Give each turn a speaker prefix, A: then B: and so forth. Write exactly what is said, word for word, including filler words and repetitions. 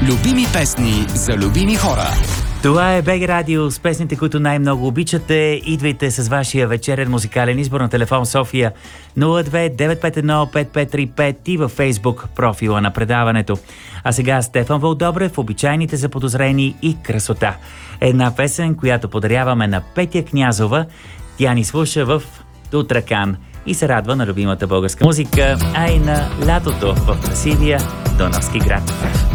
A: Любими песни за любими хора.
B: Това е БГ Радио с песните, които най-много обичате. Идвайте с вашия вечерен музикален избор на телефон София нула две девет пет едно пет пет три пет и във Фейсбук профила на предаването. А сега Стефан Вълдобрев, обичайните заподозрени и красота. Една песен, която подаряваме на Петя Князова. Тя ни слуша в Тутракан и се радва на любимата българска музика, а и на лятото в красивия Дунавски град.